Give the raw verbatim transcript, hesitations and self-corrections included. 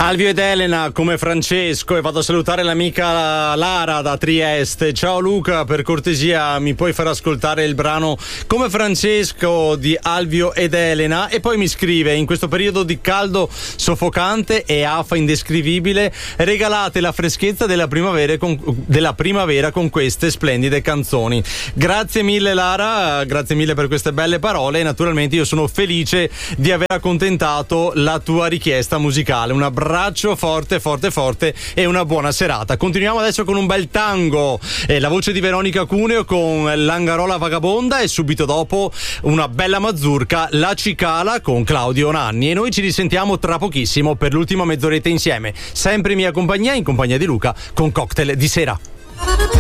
Alvio ed Elena come Francesco, e vado a salutare l'amica Lara da Trieste. Ciao Luca, per cortesia mi puoi far ascoltare il brano Come Francesco di Alvio ed Elena? E poi mi scrive: in questo periodo di caldo soffocante e afa indescrivibile, regalate la freschezza della primavera con, della primavera con queste splendide canzoni. Grazie mille Lara, grazie mille per queste belle parole, e naturalmente io sono felice di aver accontentato la tua richiesta musicale. Un abbraccio forte forte forte e una buona serata. Continuiamo adesso con un bel tango, eh, la voce di Veronica Cuneo con Langarola Vagabonda, e subito dopo una bella mazurka, La Cicala con Claudio Nanni, e noi ci risentiamo tra pochissimo per l'ultima mezz'oretta insieme, sempre in mia compagnia, in compagnia di Luca, con Cocktail di sera.